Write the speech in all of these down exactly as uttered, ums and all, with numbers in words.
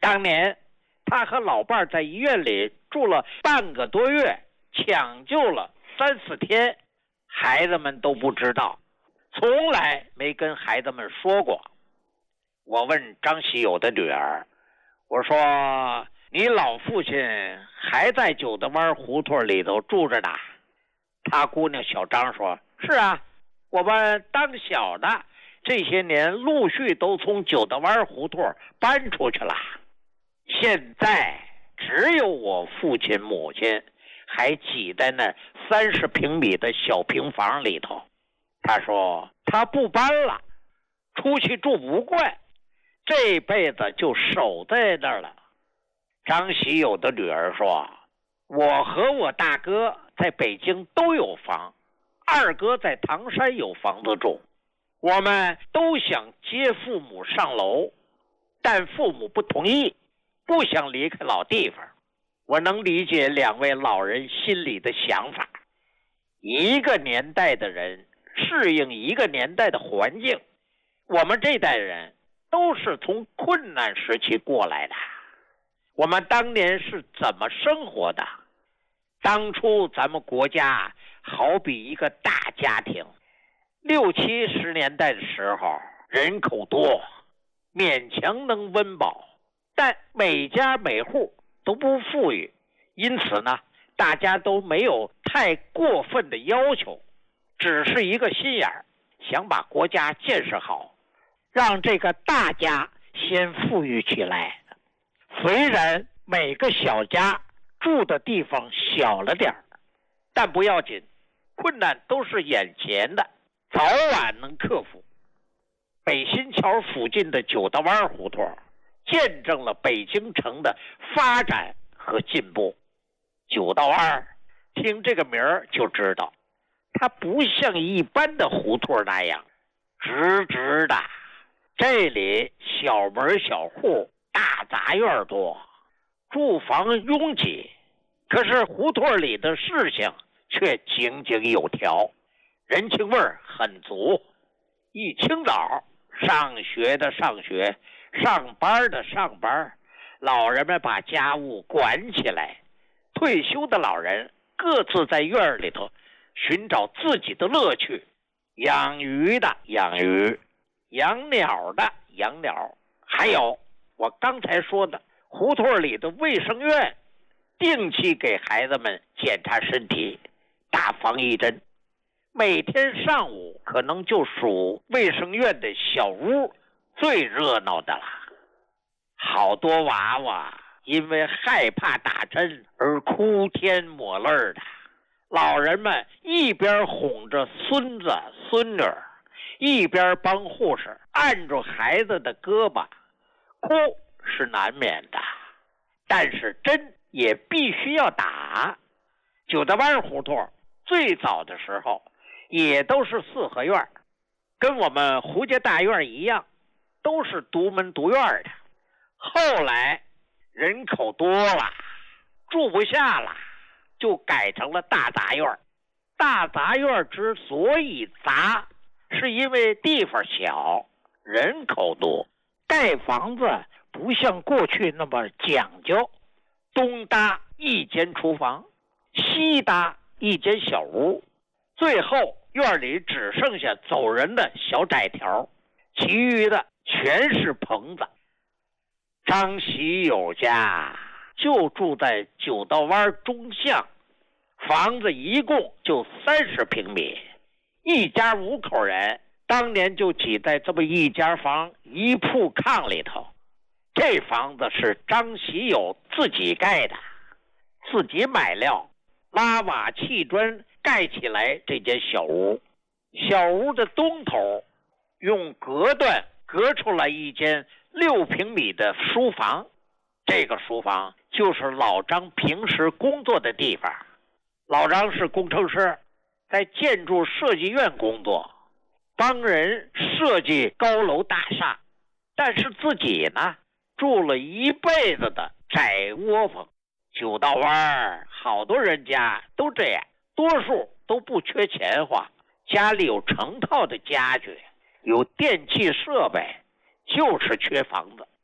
当年他和老伴在医院里住了半个多月，抢救了三四天，孩子们都不知道，从来没跟孩子们说过。我问张喜友的女儿，我说你老父亲还在九德湾胡同里头住着呢？他姑娘小张说，是啊，我们当小的这些年陆续都从九德湾胡同搬出去了，现在只有我父亲母亲还挤在那三十平米的小平房里头。他说他不搬了，出去住不惯，这辈子就守在那儿了。张喜友的女儿说，我和我大哥在北京都有房，二哥在唐山有房子住，我们都想接父母上楼，但父母不同意，不想离开老地方。我能理解两位老人心里的想法，一个年代的人适应一个年代的环境，我们这代人都是从困难时期过来的，我们当年是怎么生活的？当初咱们国家好比一个大家庭，六七十年代的时候人口多，勉强能温饱，但每家每户都不富裕，因此呢，大家都没有太过分的要求，只是一个心眼儿，想把国家建设好，让这个大家先富裕起来。虽然每个小家住的地方小了点儿，但不要紧，困难都是眼前的，早晚能克服。北新桥附近的九德湾胡同见证了北京城的发展和进步。九道湾听这个名儿就知道，它不像一般的胡同那样直直的，这里小门小户，大杂院多，住房拥挤，可是胡同里的事情却井井有条，人情味儿很足。一清早，上学的上学，上班的上班，老人们把家务管起来，退休的老人各自在院里头寻找自己的乐趣，养鱼的养鱼，养鸟的养鸟，还有我刚才说的胡同里的卫生院，定期给孩子们检查身体，打防疫针。每天上午可能就属卫生院的小屋最热闹的了，好多娃娃因为害怕打针而哭天抹泪的，老人们一边哄着孙子孙女，一边帮护士按住孩子的胳膊，哭是难免的，但是针也必须要打。九德湾胡同最早的时候也都是四合院，跟我们胡家大院一样，都是独门独院的。后来人口多了，住不下了，就改成了大杂院。大杂院之所以杂，是因为地方小，人口多，盖房子不像过去那么讲究，东搭一间厨房，西搭一间小屋，最后院里只剩下走人的小窄条，其余的全是棚子。张喜友家就住在九道湾中巷，房子一共就三十平米，一家五口人当年就挤在这么一间房一铺炕里头。这房子是张喜友自己盖的，自己买料，拉瓦砌砖盖起来这间小屋。小屋的东头用隔断隔出来一间六平米的书房，这个书房就是老张平时工作的地方。老张是工程师，在建筑设计院工作，帮人设计高楼大厦，但是自己呢住了一辈子的窄窝棚。九道湾好多人家都这样，多数都不缺钱花，家里有成套的家具，有电器设备，就是缺房子。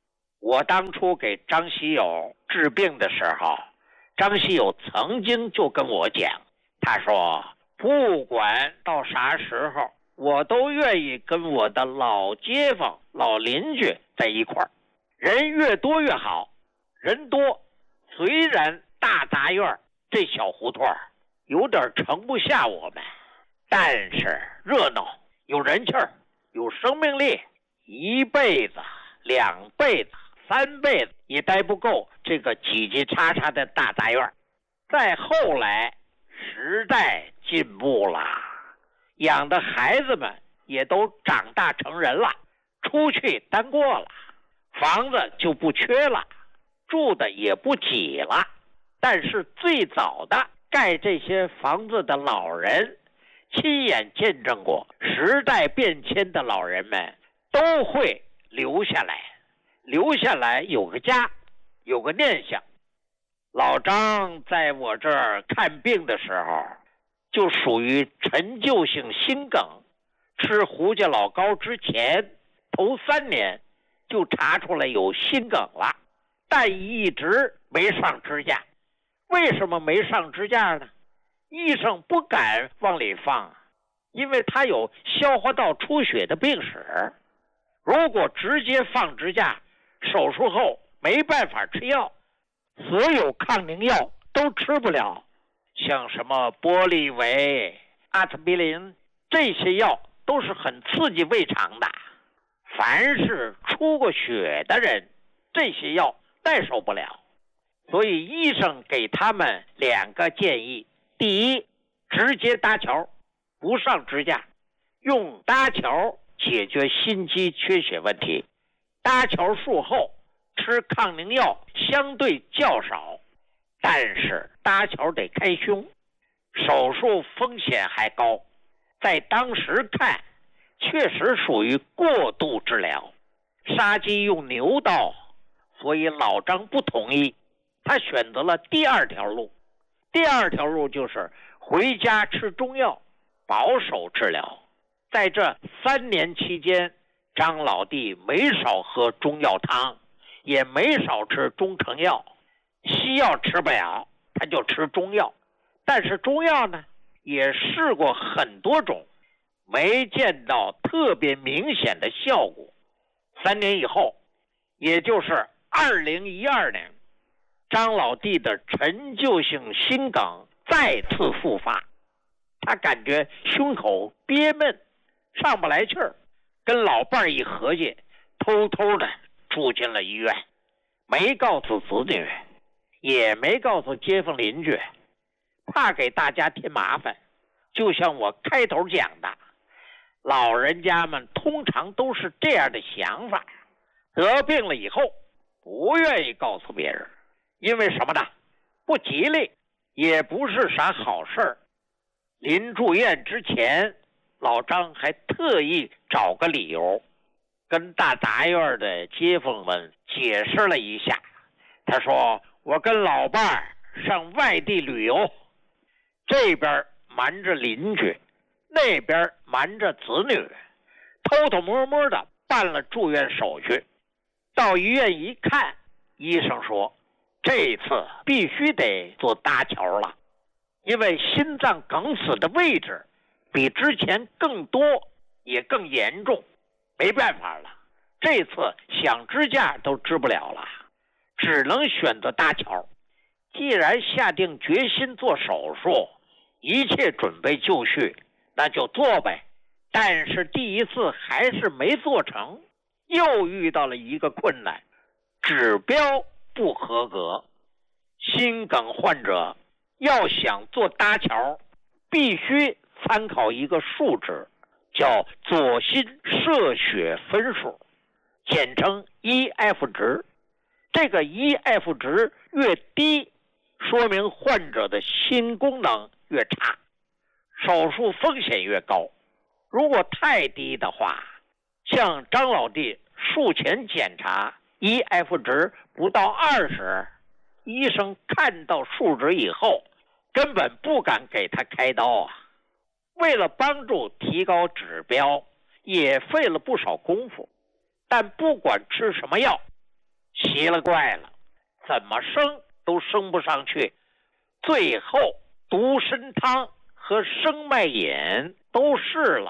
我当初给张喜友治病的时候，张喜友曾经就跟我讲，他说不管到啥时候，我都愿意跟我的老街坊、老邻居在一块儿，人越多越好。人多，虽然大杂院这小胡同有点盛不下我们，但是热闹，有人气儿，有生命力，一辈子、两辈子、三辈子也待不够这个挤挤叉叉的大杂院。再后来，时代进步了，养的孩子们也都长大成人了，出去单过了，房子就不缺了，住的也不挤了。但是最早的盖这些房子的老人，亲眼见证过时代变迁的老人们都会留下来，留下来有个家，有个念想。老张在我这儿看病的时候，就属于陈旧性心梗，吃胡家老膏之前头三年就查出来有心梗了，但一直没上支架。为什么没上支架呢？医生不敢往里放，因为他有消化道出血的病史。如果直接放支架，手术后没办法吃药，所有抗凝药都吃不了，像什么玻利维、阿特比林这些药都是很刺激胃肠的，凡是出过血的人，这些药耐受不了。所以医生给他们两个建议：第一，直接搭桥，不上支架，用搭桥解决心肌缺血问题。搭桥术后吃抗凝药相对较少，但是搭桥得开胸，手术风险还高，在当时看确实属于过度治疗。杀鸡用牛刀，所以老张不同意，他选择了第二条路。第二条路就是回家吃中药，保守治疗。在这三年期间，张老弟没少喝中药汤，也没少吃中成药。西药吃不了，他就吃中药。但是中药呢，也试过很多种，没见到特别明显的效果。三年以后，也就是二零一二年，张老弟的陈旧性心梗再次复发，他感觉胸口憋闷，上不来气儿，跟老伴儿一合计，偷偷的住进了医院，没告诉子女，也没告诉街坊邻居，怕给大家添麻烦。就像我开头讲的，老人家们通常都是这样的想法，得病了以后不愿意告诉别人，因为什么呢？不吉利，也不是啥好事儿。临住院之前，老张还特意找个理由跟大杂院的街坊们解释了一下。他说，我跟老伴儿上外地旅游，这边瞒着邻居，那边瞒着子女，偷偷摸摸的办了住院手续。到医院一看，医生说这次必须得做搭桥了，因为心脏梗死的位置比之前更多也更严重，没办法了，这次想支架都支不了了，只能选择搭桥。既然下定决心做手术，一切准备就绪，那就做呗。但是第一次还是没做成，又遇到了一个困难，指标不合格。心梗患者要想做搭桥，必须参考一个数值，叫左心射血分数，简称 E F 值。这个 E F 值越低，说明患者的心功能越差，手术风险越高。如果太低的话，像张老弟术前检查 E F 值不到二十，医生看到数值以后根本不敢给他开刀啊。为了帮助提高指标，也费了不少功夫。但不管吃什么药， 奇了怪了，怎么升都升不上去，最后独参汤和生脉饮都试了，